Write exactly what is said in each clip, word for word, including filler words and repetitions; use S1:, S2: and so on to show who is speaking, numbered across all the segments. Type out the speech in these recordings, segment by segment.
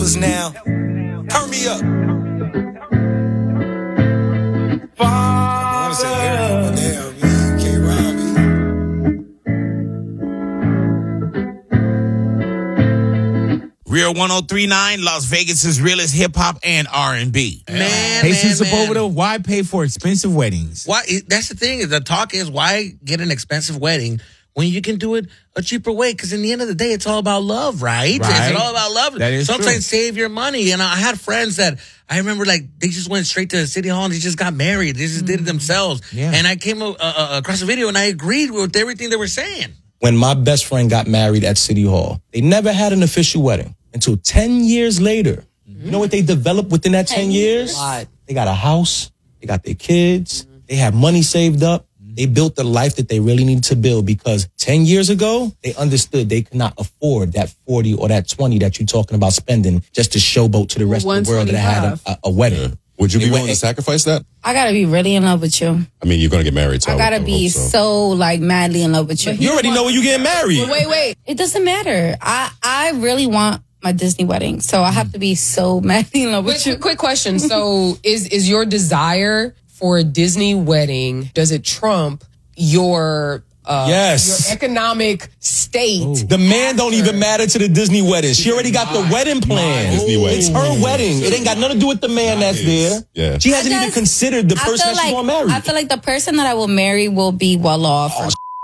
S1: us now. Turn me up. Father. Damn, man, you can't rob me.
S2: Real one oh three point nine, Las Vegas' realest hip-hop and R and B.
S3: Man,
S4: Hey,
S3: man,
S4: since
S3: man.
S4: over there, why pay for expensive weddings?
S3: Why? That's the thing. The talk is, why get an expensive wedding when you can do it a cheaper way? Because in the end of the day, it's all about love, right?
S4: Right.
S3: It's all about love.
S4: That is
S3: Sometimes
S4: true.
S3: save your money. And I had friends that I remember, like, they just went straight to City Hall and they just got married. They just did it themselves.
S4: Yeah.
S3: And I came uh, uh, across a video and I agreed with everything they were saying.
S5: When my best friend got married at City Hall, they never had an official wedding until ten years later. You know what they developed within that ten years?
S3: What?
S5: They got a house, they got their kids, they have money saved up. They built the life that they really needed to build because ten years ago, they understood they could not afford that forty or that twenty that you're talking about spending just to showboat to the rest of the world that had a, a, a wedding.
S6: Would you be
S5: It
S6: willing
S5: went-
S6: to sacrifice that?
S7: I gotta be really in love with you.
S6: I mean, you're going to get married, so
S7: I
S6: would-
S7: gotta
S6: would
S7: be
S6: hope so.
S7: so like madly in love with you.
S5: You already know when you getting married.
S7: Wait, wait, wait. It doesn't matter. I I really want my Disney wedding, so I have to be so madly in love with
S8: Quick,
S7: you.
S8: quick question. So is is your desire for a Disney wedding, does it trump your uh,
S5: Yes.
S8: your economic state?
S5: The man don't even matter to the Disney wedding. She already got the wedding plan.
S6: Disney wedding.
S5: It's her wedding. It ain't got nothing to do with the man that's there.
S6: Yeah.
S5: She hasn't
S7: I
S5: even
S7: just-
S5: considered the
S7: I
S5: person
S7: feel
S5: that she's
S7: like
S5: going to marry.
S7: I feel like the person that I will marry will be well off.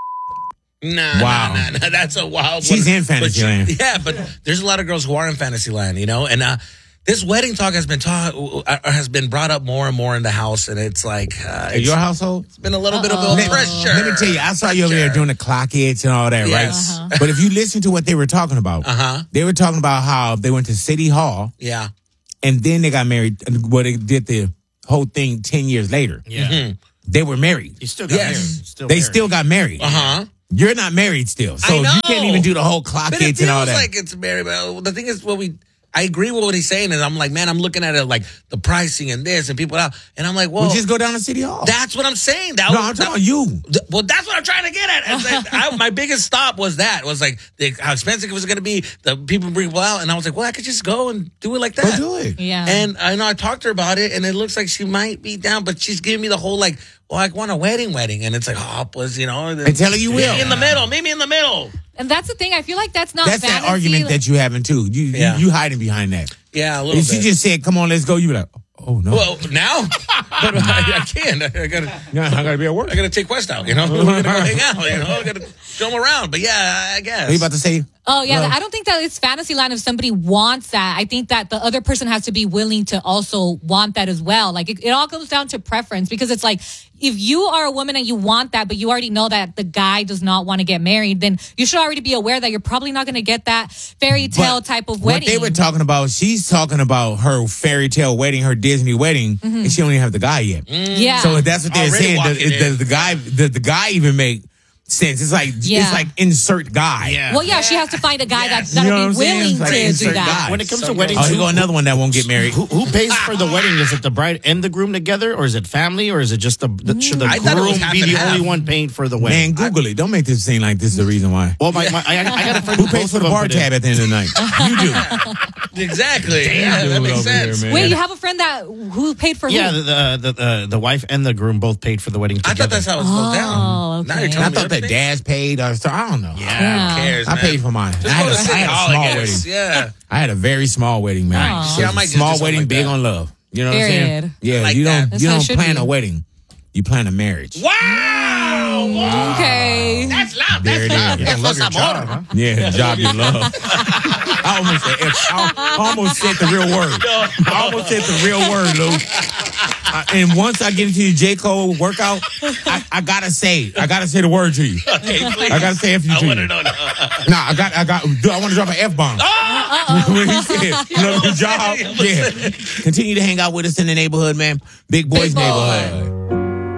S3: Nah,
S4: Wow.
S3: nah, nah, nah, that's a wild
S4: She's
S3: one.
S4: in
S3: But she-
S4: Fantasyland.
S3: Yeah, but there's a lot of girls who are in Fantasyland, you know? And uh, this wedding talk has been taught, uh, has been brought up more and more in the house, and it's like... Uh,
S4: At
S3: it's
S4: your household?
S3: been a little bit of a
S4: Let,
S3: pressure.
S4: let me tell you, I saw you over there
S3: Pressure.
S4: doing the clock hits and all that,
S3: Yes.
S4: right? But if you listen to what they were talking about,
S3: Uh-huh.
S4: they were talking about how they went to City Hall
S3: Yeah.
S4: and then they got married. Well, they did the whole thing ten years later.
S9: Yeah.
S3: Mm-hmm.
S4: They were married.
S9: You still got
S3: Yes.
S9: married. Still
S4: They
S9: married.
S4: still got married.
S3: Uh-huh.
S4: You're not married still. So
S3: I know.
S4: you can't even do the whole clock
S3: But it
S4: hits
S3: feels
S4: and all that.
S3: like it's married. But the thing is, what we... I agree with what he's saying, and I'm like, man, I'm looking at it like the pricing and this and people out, and I'm like, well,
S4: well, just go down to City Hall.
S3: that's what I'm saying. That
S4: no,
S3: was,
S4: I'm talking
S3: that-
S4: about you.
S3: Th- Well, that's what I'm trying to get at. It's like, I, my biggest stop was that. Was like the, how expensive it was going to be. The people bring people out, and I was like, well, I could just go and do it like that.
S4: Go do it.
S10: Yeah.
S3: And I know I talked to her about it, and it looks like she might be down, but she's giving me the whole like, well, I want a wedding, wedding, and it's like, oh, plus, you know,
S4: And tell her you
S3: meet
S4: will.
S3: me in the middle, meet me in the middle.
S10: And that's the thing. I feel like that's not
S4: That's
S10: fantasy.
S4: that argument that you having too. You
S3: Yeah.
S4: you, you hiding behind that.
S3: Yeah, a little
S4: If she
S3: bit.
S4: just said, "Come on, let's go," you be like, "Oh no,
S3: well, now, but I, I can't. I gotta,
S4: yeah, I gotta be at work."
S3: I gotta take West out. You know, we're gonna go hang out. You know, I gotta show them around. But yeah, I guess.
S4: What are you about to say?
S10: Oh, yeah.
S4: No.
S10: I don't think that it's Fantasyland if somebody wants that. I think that the other person has to be willing to also want that as well. Like, it, it all comes down to preference because it's like, if you are a woman and you want that, but you already know that the guy does not want to get married, then you should already be aware that you're probably not going to get that fairy tale
S4: But
S10: type of
S4: what
S10: wedding.
S4: they were talking about, she's talking about her fairy tale wedding, her Disney wedding, and she don't even have the guy yet.
S10: Yeah.
S4: So that's what they're
S3: Already
S4: saying. Does,
S3: walking in.
S4: does the guy does the guy even make sense? It's like
S10: Yeah.
S4: it's like insert guy.
S9: Yeah.
S10: Well, yeah, she has to find a guy
S3: Yes.
S10: that's going
S4: You know
S10: to
S4: what I'm
S10: be
S4: saying?
S10: willing
S4: It's like
S10: to do
S4: insert
S10: that.
S4: guy.
S9: When it comes to
S3: Some
S9: weddings,
S4: Oh, here
S9: who,
S4: go another one that won't get married.
S9: who, who pays for the wedding? Is it the bride and the groom together, or is it family, or is it just the, the should the
S3: I thought it was
S9: groom
S3: half
S9: be
S3: and
S9: the
S3: half.
S9: only one paying for the
S4: Man,
S9: wedding?
S4: Google it. Don't make this seem like this is the reason why.
S9: Well, my, my, I, I got a friend
S4: Who
S9: who
S4: pays
S9: both
S4: for
S9: of
S4: the
S9: them
S4: bar
S9: put in-
S4: tab at the end of the night? You do.
S3: Exactly. Yeah, that
S4: Dude
S3: makes
S4: over here,
S3: sense.
S4: man.
S10: Wait, you have a friend that who paid for
S9: Yeah,
S10: who?
S9: the, the, the, the wife and the groom both paid for the wedding
S3: I
S9: together.
S3: thought that's how it goes down.
S10: Oh,
S3: Now
S10: okay.
S3: you're telling
S4: I
S3: me
S4: thought that
S3: everything?
S4: dad's paid. Or so, I don't know.
S3: Yeah,
S10: Yeah.
S3: who cares,
S4: I
S3: man?
S4: paid for mine.
S3: Just
S4: I had,
S3: go
S4: a,
S3: to City
S4: I had a
S3: Hall,
S4: small
S3: I
S4: wedding.
S3: guess. Yeah.
S4: I had a very small wedding, man.
S10: Aw.
S3: See, I might just
S4: small
S3: do something
S4: wedding,
S3: like
S4: big
S3: that.
S4: on love. You know what I'm saying?
S10: Period.
S4: Yeah,
S3: Like
S4: you
S3: that.
S4: don't
S10: That's
S4: you
S10: how it
S4: don't
S10: should
S4: plan
S10: be.
S4: a wedding. You plan a marriage.
S3: Wow.
S10: Okay.
S3: That's loud.
S4: There
S3: That's
S4: it
S3: loud.
S4: is.
S3: That's
S9: love your
S3: what's
S9: job,
S3: up,
S9: huh?
S4: Yeah, job you love. I almost said I almost said the real word. I almost said the real word, Lou. I, and once I get into the J. Cole workout, I, I gotta say, I gotta say the word to you.
S3: Okay, please.
S4: I gotta say F you
S3: I
S4: to
S3: want
S4: you.
S3: to know. that.
S4: Nah, I got, I got. I want to drop an F bomb. When he said, "Love your job," yeah. Continue to hang out with us in the neighborhood, man. Big Boys
S3: Big boy.
S4: neighborhood.